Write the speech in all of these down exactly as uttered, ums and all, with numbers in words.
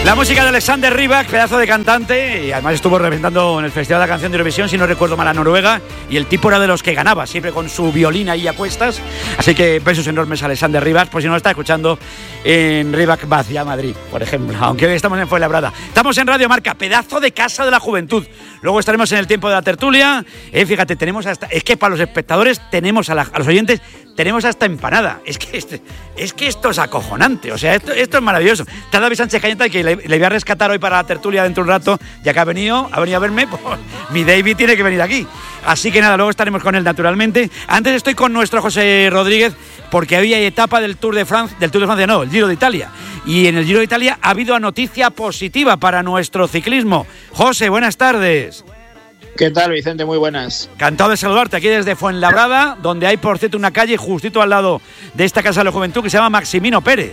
La música de Alexander Rybak, pedazo de cantante, y además estuvo representando en el Festival de la Canción de Eurovisión, si no recuerdo mal, a Noruega, y el tipo era de los que ganaba, siempre con su violín ahí a cuestas. Así que besos enormes a Alexander Rybak, por si no lo está escuchando en Rybak Vacia Madrid, por ejemplo, aunque hoy estamos en Fuenlabrada. Estamos en Radio Marca, pedazo de casa de la juventud. Luego estaremos en el tiempo de la tertulia. Eh, fíjate, tenemos hasta... Es que para los espectadores tenemos, a, la, a los oyentes, tenemos hasta empanada. Es que, este, es que esto es acojonante, o sea, esto, esto es maravilloso. Está David Sánchez Cañete, que le, le voy a rescatar hoy para la tertulia dentro de un rato, ya que ha venido, ha venido a verme, pues mi David tiene que venir aquí. Así que nada, luego estaremos con él naturalmente. Antes estoy con nuestro José Rodríguez, porque había etapa del Tour de Francia, del Tour de Francia no, el Giro de Italia. Y en el Giro de Italia ha habido una noticia positiva para nuestro ciclismo. José, buenas tardes. ¿Qué tal, Vicente? Muy buenas. Encantado de saludarte aquí desde Fuenlabrada, donde hay, por cierto, una calle justito al lado de esta Casa de la Juventud que se llama Maximino Pérez.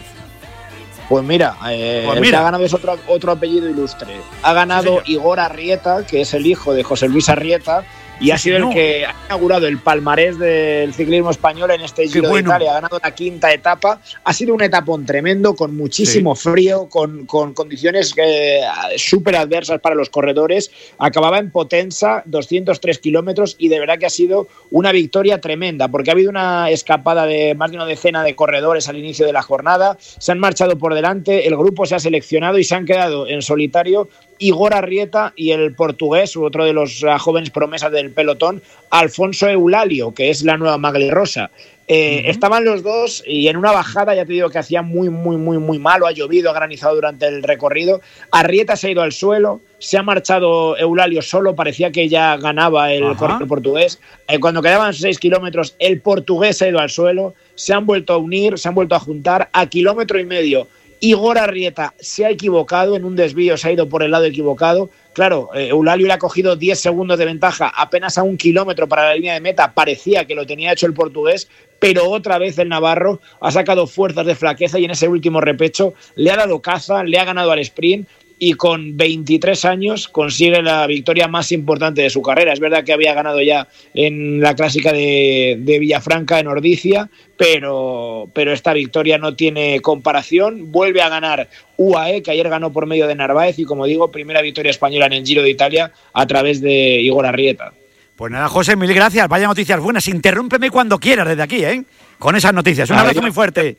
Pues mira, eh, pues mira. el que ha ganado es otro, otro apellido ilustre. Ha ganado sí, Igor Arrieta, que es el hijo de José Luis Arrieta, y sí, ha sido no. el que ha inaugurado el palmarés del ciclismo español en este Giro bueno. de Italia. Ha ganado la quinta etapa. Ha sido un etapón tremendo, con muchísimo sí. frío, con, con condiciones eh, súper adversas para los corredores. Acababa en Potenza, doscientos tres kilómetros, y de verdad que ha sido una victoria tremenda, porque ha habido una escapada de más de una decena de corredores al inicio de la jornada. Se han marchado por delante, el grupo se ha seleccionado y se han quedado en solitario Igor Arrieta y el portugués, otro de los uh, jóvenes promesas del pelotón, Alfonso Eulalio, que es la nueva Magli Rosa. Eh, uh-huh. Estaban los dos y en una bajada, ya te digo que hacía muy, muy, muy, muy malo, ha llovido, ha granizado durante el recorrido. Arrieta se ha ido al suelo, se ha marchado Eulalio solo, parecía que ya ganaba el uh-huh. corredor portugués. Eh, cuando quedaban seis kilómetros, el portugués se ha ido al suelo, se han vuelto a unir, se han vuelto a juntar a kilómetro y medio. Igor Arrieta se ha equivocado en un desvío, se ha ido por el lado equivocado. Claro, eh, Eulalio le ha cogido diez segundos de ventaja, apenas a un kilómetro para la línea de meta. Parecía que lo tenía hecho el portugués, pero otra vez el navarro ha sacado fuerzas de flaqueza y en ese último repecho le ha dado caza, le ha ganado al sprint. Y con veintitrés años consigue la victoria más importante de su carrera. Es verdad que había ganado ya en la clásica de, de Villafranca, en Ordicia, pero, pero esta victoria no tiene comparación. Vuelve a ganar U A E, que ayer ganó por medio de Narváez, y como digo, primera victoria española en el Giro de Italia a través de Igor Arrieta. Pues nada, José, mil gracias. Vaya noticias buenas. Interrúmpeme cuando quieras desde aquí, ¿eh? Con esas noticias. Un abrazo muy fuerte.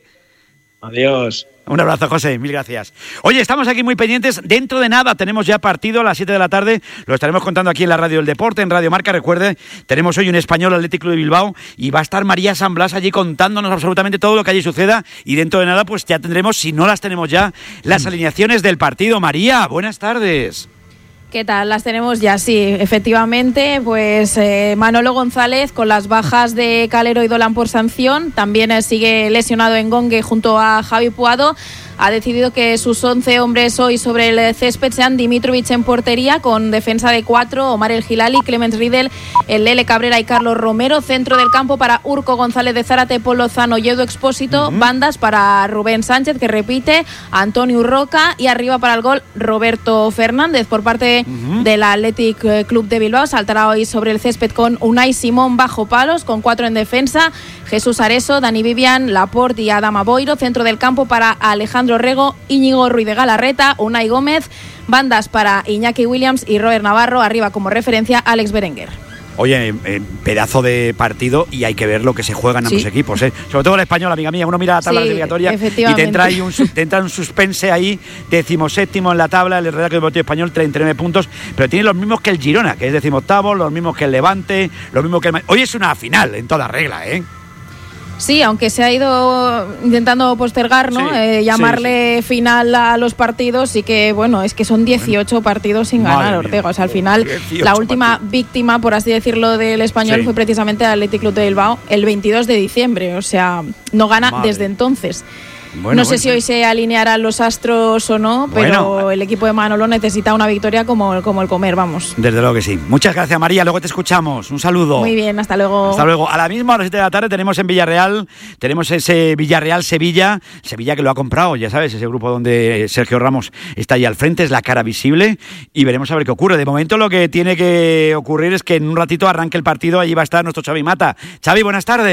Adiós. Un abrazo, José, mil gracias. Oye, estamos aquí muy pendientes. Dentro de nada tenemos ya partido a las siete de la tarde. Lo estaremos contando aquí en la Radio del Deporte, en Radio Marca. Recuerde, tenemos hoy un Español Atlético de Bilbao y va a estar María San Blas allí contándonos absolutamente todo lo que allí suceda. Y dentro de nada, pues ya tendremos, si no las tenemos ya, las alineaciones del partido. María, buenas tardes. ¿Qué tal? Las tenemos ya, sí, efectivamente. Pues eh, Manolo González con las bajas de Calero y Dolan por sanción. También eh, sigue lesionado en Gongue junto a Javi Puado. Ha decidido que sus once hombres hoy sobre el césped sean Dimitrovic en portería, con defensa de cuatro, Omar El Gilali, Clemens Riedel, el Lele Cabrera y Carlos Romero. Centro del campo para Urco González de Zárate, Pol Lozano y Edu Expósito. Uh-huh. Bandas para Rubén Sánchez, que repite, Antonio Urroca, y arriba para el gol Roberto Fernández. Por parte uh-huh. del Athletic Club de Bilbao saltará hoy sobre el césped con Unai Simón bajo palos, con cuatro en defensa, Jesús Areso, Dani Vivian, Laporte y Adama Boiro. Centro del campo para Alejandro Rego, Íñigo Ruiz de Galarreta, Unai Gómez. Bandas para Iñaki Williams y Robert Navarro. Arriba como referencia Alex Berenguer. Oye, eh, pedazo de partido, y hay que ver lo que se juegan ambos sí. equipos, ¿eh? Sobre todo el español, amiga mía. Uno mira la tabla sí, clasificatoria y te entra, ahí un, te entra un suspense ahí, decimoséptimo en la tabla, el Real Club Deportivo Español, treinta y nueve puntos, pero tiene los mismos que el Girona, que es decimoctavo, los mismos que el Levante, los mismos que el... Hoy es una final en toda regla, ¿eh? Sí, aunque se ha ido intentando postergar, ¿no? Sí, eh, llamarle sí, sí. final a los partidos, y que, bueno, es que son dieciocho bueno, partidos sin ganar, Ortega. O sea, al final, la última partidos. víctima, por así decirlo, del español sí. fue precisamente el Athletic Club de Bilbao el veintidós de diciembre. O sea, no gana Madre. desde entonces. Bueno, no sé bueno. si hoy se alinearán los astros o no, pero bueno. el equipo de Manolo necesita una victoria como, como el comer, vamos. Desde luego que sí. Muchas gracias, María. Luego te escuchamos. Un saludo. Muy bien, hasta luego. Hasta luego. A la misma, a las siete de la tarde, tenemos en Villarreal, tenemos ese Villarreal-Sevilla, Sevilla que lo ha comprado, ya sabes, ese grupo donde Sergio Ramos está ahí al frente, es la cara visible, y veremos a ver qué ocurre. De momento lo que tiene que ocurrir es que en un ratito arranque el partido, allí va a estar nuestro Xavi Mata. Xavi, buenas tardes.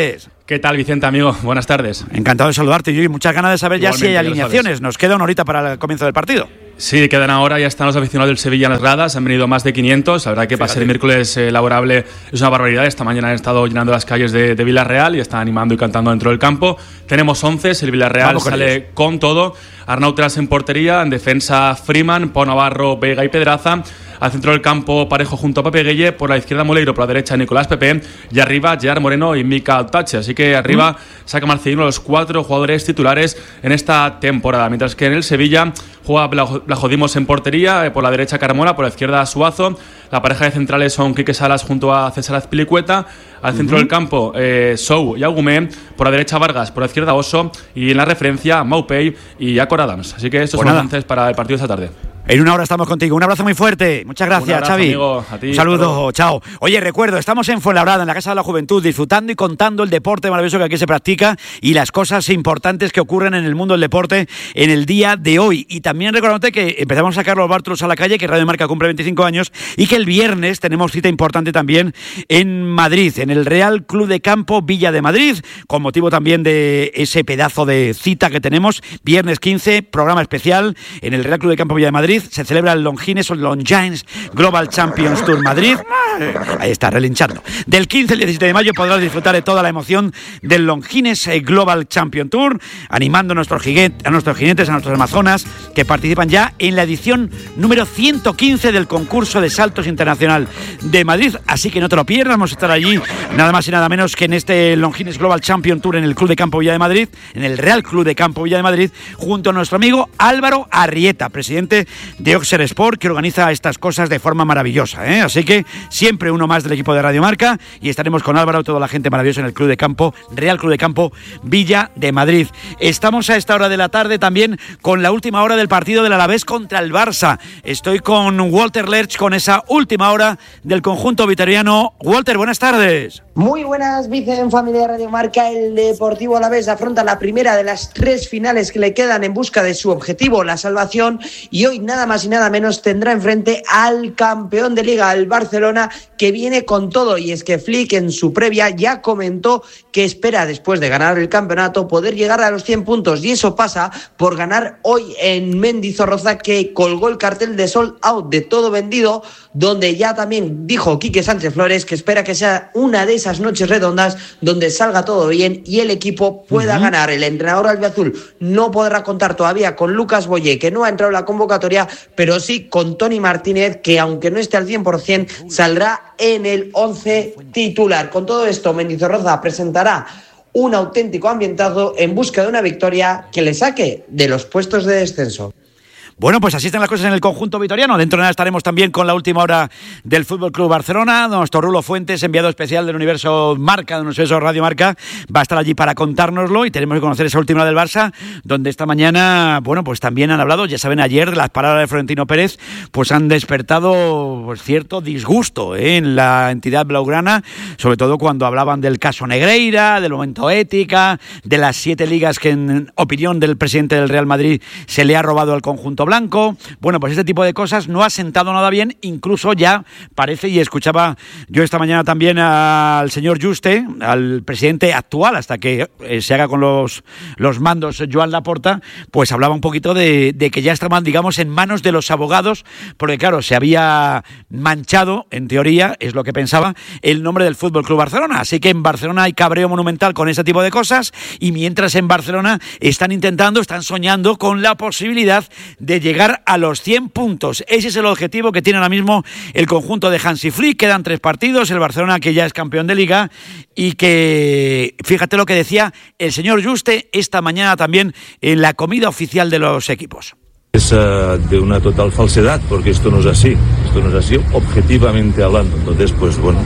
¿Qué tal, Vicente, amigo? Buenas tardes. Encantado de saludarte, y muchas ganas de saber ya Igualmente, si hay alineaciones. Nos queda una horita para el comienzo del partido. Sí, quedan ahora, ya están los aficionados del Sevilla en las gradas, han venido más de quinientos, la verdad que para ser miércoles eh, laborable es una barbaridad. Esta mañana han estado llenando las calles de, de Villarreal y están animando y cantando dentro del campo. Tenemos once, el Villarreal Vamos sale con, con todo, Arnau Tras en portería, en defensa Freeman, Pau Navarro, Vega y Pedraza. Al centro del campo, Parejo junto a Pepe Gueye, por la izquierda Moleiro, por la derecha Nicolás Pepe, y arriba Gerard Moreno y Mika Altache. Así que arriba mm. saca Marcelino los cuatro jugadores titulares en esta temporada. Mientras que en el Sevilla juega Blajodimos en portería, eh, por la derecha Carmona, por la izquierda Suazo. La pareja de centrales son Quique Salas junto a César Azpilicueta. Al centro uh-huh. del campo, eh, Sou y Agumé. Por la derecha Vargas, por la izquierda Oso. Y en la referencia Maupay y Jacob Adams. Así que estos pues son los once para el partido de esta tarde. En una hora estamos contigo. Un abrazo muy fuerte. Muchas gracias, Un abrazo, Xavi. Amigo, a ti, Un saludo, chao. Oye, recuerdo, estamos en Fuenlabrada, en la Casa de la Juventud, disfrutando y contando el deporte maravilloso que aquí se practica y las cosas importantes que ocurren en el mundo del deporte en el día de hoy. Y también recordándote que empezamos a sacar los Bártulos a la calle, que Radio Marca cumple veinticinco años y que el viernes tenemos cita importante también en Madrid, en el Real Club de Campo Villa de Madrid, con motivo también de ese pedazo de cita que tenemos. Viernes quince, programa especial en el Real Club de Campo Villa de Madrid. Se celebra el Longines o Longines Global Champions Tour Madrid. Ahí está, relinchando. Del quince al diecisiete de mayo podrás disfrutar de toda la emoción del Longines Global Champion Tour, animando a nuestros, jinetes, a nuestros jinetes, a nuestros amazonas, que participan ya en la edición número ciento quince del concurso de saltos internacional de Madrid. Así que no te lo pierdas, vamos a estar allí nada más y nada menos que en este Longines Global Champion Tour en el Club de Campo Villa de Madrid, en el Real Club de Campo Villa de Madrid, junto a nuestro amigo Álvaro Arrieta, presidente de Oxer Sport, que organiza estas cosas de forma maravillosa, ¿eh? Así que siempre uno más del equipo de Radio Marca, y estaremos con Álvaro, toda la gente maravillosa en el Club de Campo, Real Club de Campo Villa de Madrid. Estamos a esta hora de la tarde también con la última hora del partido del Alavés contra el Barça. Estoy con Walter Lerch con esa última hora del conjunto vitoriano. Walter, buenas tardes. Muy buenas, Vice, en familia de Radio Marca. El Deportivo Alavés afronta la primera de las tres finales que le quedan en busca de su objetivo, la salvación, y hoy nada más y nada menos tendrá enfrente al campeón de Liga, al Barcelona, que viene con todo. Y es que Flick en su previa ya comentó que espera, después de ganar el campeonato, poder llegar a los cien puntos, y eso pasa por ganar hoy en Mendizorroza, que colgó el cartel de sold out, de todo vendido, donde ya también dijo Quique Sánchez Flores que espera que sea una de esas noches redondas donde salga todo bien y el equipo pueda uh-huh. ganar. El entrenador albiazul no podrá contar todavía con Lucas Boyé, que no ha entrado en la convocatoria, pero sí con Toni Martínez, que aunque no esté al cien por ciento, saldrá en el once titular. Con todo esto, Mendizorroza presentará un auténtico ambientazo en busca de una victoria que le saque de los puestos de descenso. Bueno, pues así están las cosas en el conjunto vitoriano. Dentro de nada estaremos también con la última hora del Fútbol Club Barcelona. Nuestro Rulo Fuentes, enviado especial del Universo Marca, del Universo Radio Marca, va a estar allí para contárnoslo, y tenemos que conocer esa última hora del Barça, donde esta mañana, bueno, pues también han hablado, ya saben, ayer las palabras de Florentino Pérez, pues han despertado pues, cierto disgusto ¿eh? en la entidad blaugrana, sobre todo cuando hablaban del caso Negreira, del momento ética, de las siete ligas que en opinión del presidente del Real Madrid se le ha robado al conjunto blanco. Bueno, pues este tipo de cosas no ha sentado nada bien, incluso ya parece, y escuchaba yo esta mañana también al señor Juste, al presidente actual, hasta que eh, se haga con los, los mandos Joan Laporta, pues hablaba un poquito de, de que ya estaban, digamos, en manos de los abogados, porque claro, se había manchado, en teoría, es lo que pensaba, el nombre del Fútbol Club Barcelona. Así que en Barcelona hay cabreo monumental con ese tipo de cosas, y mientras en Barcelona están intentando, están soñando con la posibilidad de llegar a los cien puntos. Ese es el objetivo que tiene ahora mismo el conjunto de Hansi Flick. Quedan tres partidos, el Barcelona, que ya es campeón de Liga, y que, fíjate lo que decía el señor Juste esta mañana también en la comida oficial de los equipos. Es uh, de una total falsedad, porque esto no es así, esto no es así objetivamente hablando. Entonces, pues bueno,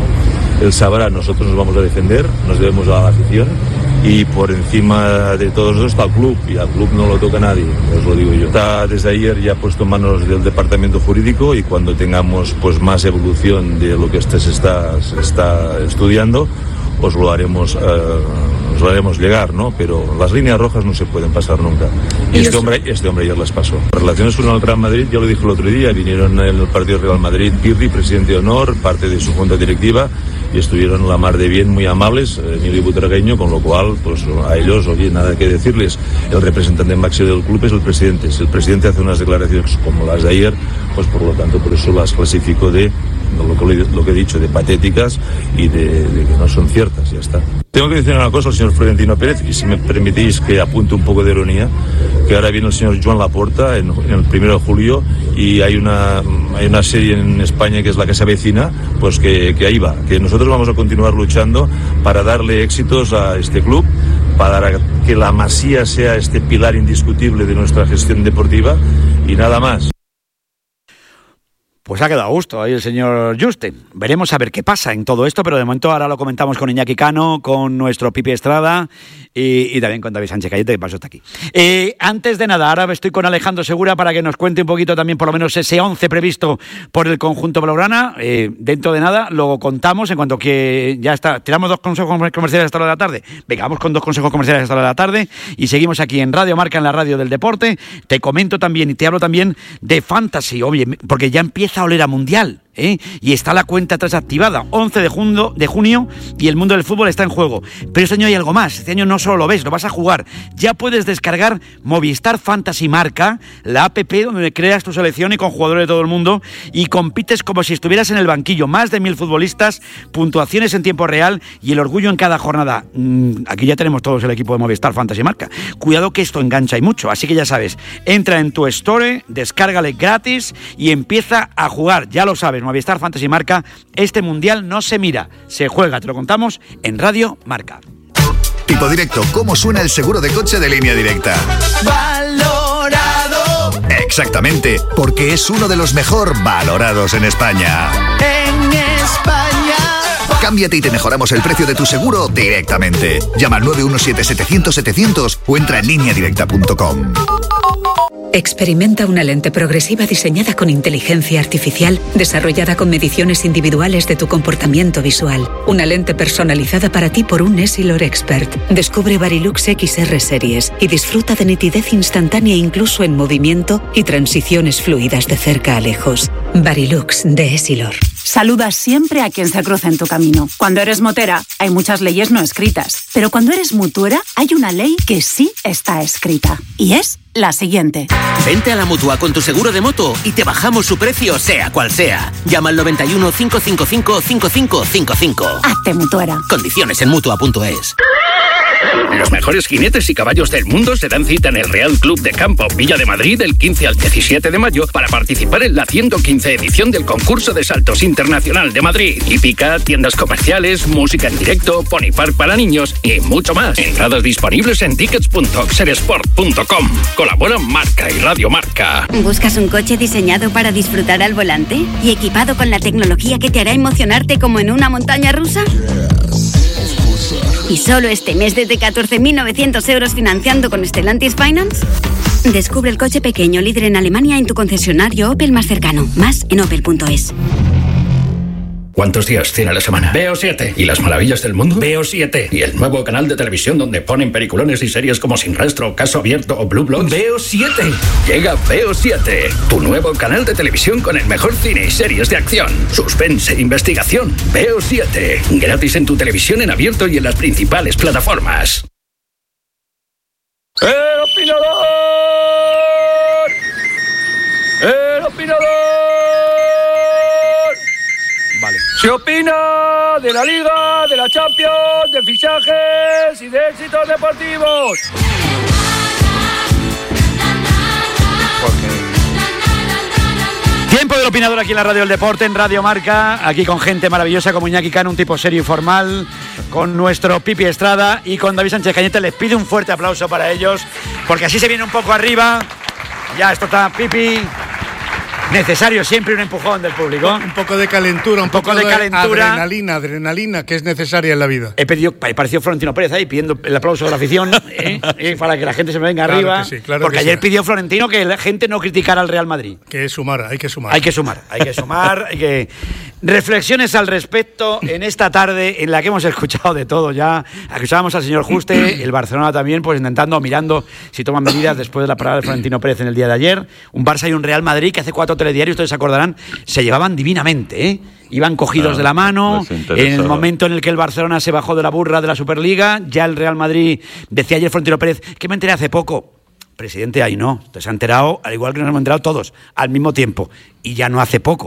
uh, él sabrá, nosotros nos vamos a defender, nos debemos a la afición, y por encima de todo eso está el club, y al club no lo toca nadie, os lo digo yo. Está desde ayer ya puesto en manos del departamento jurídico, y cuando tengamos pues más evolución de lo que este se está, se está estudiando, os lo haremos, uh, nos lo haremos llegar, ¿no? Pero las líneas rojas no se pueden pasar nunca. Y este hombre, este hombre ayer las pasó. En relaciones con el Real Madrid, ya lo dije el otro día, vinieron en el partido Real Madrid Pirri, presidente de honor, parte de su junta directiva, y estuvieron la mar de bien, muy amables, Emilio Butragueño, con lo cual, pues a ellos, oye, nada que decirles. El representante máximo del club es el presidente. Si el presidente hace unas declaraciones como las de ayer, pues por lo tanto, por eso las clasifico de, lo que, lo que he dicho, de patéticas y de, de que no son ciertas, ya está. Tengo que decir una cosa al señor Florentino Pérez, y si me permitís que apunte un poco de ironía, que ahora viene el señor Joan Laporta en, en el primero de julio y hay una, hay una serie en España que es La que se avecina, pues que, que ahí va, que nosotros vamos a continuar luchando para darle éxitos a este club, para que la Masía sea este pilar indiscutible de nuestra gestión deportiva y nada más. Pues ha quedado a gusto ahí el señor Juste. Veremos a ver qué pasa en todo esto, pero de momento ahora lo comentamos con Iñaki Cano, con nuestro Pipi Estrada y, y también con David Sánchez Cayete, que pasó hasta aquí. Eh, antes de nada, ahora estoy con Alejandro Segura para que nos cuente un poquito también por lo menos ese once previsto por el conjunto blaugrana. Eh, dentro de nada lo contamos en cuanto que ya está. Tiramos dos consejos comerciales hasta la de la tarde. Venga, vamos con dos consejos comerciales hasta la de la tarde y seguimos aquí en Radio Marca, en la radio del deporte. Te comento también y te hablo también de Fantasy, oye, porque ya empieza a oler a mundial, ¿eh? Y está la cuenta atrás activada, once de junio, de junio y el mundo del fútbol está en juego. Pero este año hay algo más, este año no solo lo ves, lo vas a jugar. Ya puedes descargar Movistar Fantasy Marca, la app donde creas tu selección y con jugadores de todo el mundo y compites como si estuvieras en el banquillo. Más de mil futbolistas, puntuaciones en tiempo real y el orgullo en cada jornada. Mm, aquí ya tenemos todos el equipo de Movistar Fantasy Marca. Cuidado que esto engancha y mucho, así que ya sabes, entra en tu store, descárgale gratis y empieza a jugar. Ya lo sabes, Movistar Fantasy Marca, este mundial no se mira, se juega, te lo contamos en Radio Marca. Tipo Directo, ¿cómo suena el seguro de coche de Línea Directa? Valorado. Exactamente, porque es uno de los mejor valorados en España. En España. Cámbiate y te mejoramos el precio de tu seguro directamente. Llama al nueve uno siete setecientos setecientos o entra en línea directa punto com. Experimenta una lente progresiva diseñada con inteligencia artificial, desarrollada con mediciones individuales de tu comportamiento visual. Una lente personalizada para ti por un Essilor Expert. Descubre Varilux X R Series y disfruta de nitidez instantánea incluso en movimiento y transiciones fluidas de cerca a lejos. Varilux de Essilor. Saluda siempre a quien se cruza en tu camino. Cuando eres motera, hay muchas leyes no escritas. Pero cuando eres mutuera, hay una ley que sí está escrita. Y es la siguiente. Vente a la Mutua con tu seguro de moto y te bajamos su precio sea cual sea. Llama al noventa y uno, cinco cinco cinco, cinco cinco cinco cinco. Hazte mutuera. Condiciones en mutua punto es. Los mejores jinetes y caballos del mundo se dan cita en el Real Club de Campo Villa de Madrid del quince al diecisiete de mayo para participar en la ciento quince edición del concurso de saltos internacional de Madrid. Hípica, tiendas comerciales, música en directo, pony park para niños y mucho más. Entradas disponibles en tickets punto oxeresport punto com. Colaboran Marca y Radio Marca. ¿Buscas un coche diseñado para disfrutar al volante y equipado con la tecnología que te hará emocionarte como en una montaña rusa? ¿Y solo este mes desde catorce mil novecientos euros financiando con Stellantis Finance? Descubre el coche pequeño líder en Alemania en tu concesionario Opel más cercano. Más en opel punto es. ¿Cuántos días tiene la semana? Veo siete. ¿Y las maravillas del mundo? Veo siete. ¿Y el nuevo canal de televisión donde ponen peliculones y series como Sin Rastro, Caso Abierto o Blue Bloods? Veo siete. Llega Veo siete, tu nuevo canal de televisión con el mejor cine y series de acción, suspense e investigación. Veo siete. Gratis en tu televisión en abierto y en las principales plataformas. ¡El opinador! ¡El opinador! Vale. Se opina de la Liga, de la Champions, de fichajes y de éxitos deportivos. Tiempo del opinador aquí en la Radio del Deporte, en Radio Marca, aquí con gente maravillosa como Iñaki Cano, un tipo serio y formal, con nuestro Pipi Estrada y con David Sánchez Cañete. Les pido un fuerte aplauso para ellos, porque así se viene un poco arriba. Ya esto está, Pipi. Necesario siempre un empujón del público. Un poco de calentura, un, un poco, poco de, de calentura. Adrenalina, adrenalina, que es necesaria en la vida. He pedido, pareció Florentino Pérez ahí pidiendo el aplauso de la afición, ¿eh? ¿Eh? Para que la gente se me venga claro arriba. Que sí, claro porque que ayer sí. pidió Florentino que la gente no criticara al Real Madrid. Que sumar, hay que sumar. Hay que sumar, hay que sumar, hay que... Reflexiones al respecto en esta tarde en la que hemos escuchado de todo ya. Escuchábamos al señor Juste, el Barcelona también, pues intentando, mirando si toman medidas después de la parada de Florentino Pérez en el día de ayer. Un Barça y un Real Madrid que hace cuatro telediarios, ustedes se acordarán, se llevaban divinamente, ¿eh? Iban cogidos ah, de la mano. En el momento en el que el Barcelona se bajó de la burra de la Superliga, ya el Real Madrid, decía ayer Florentino Pérez, que me enteré hace poco. Presidente, ahí no, usted se ha enterado, al igual que nos hemos enterado todos, al mismo tiempo, y ya no hace poco.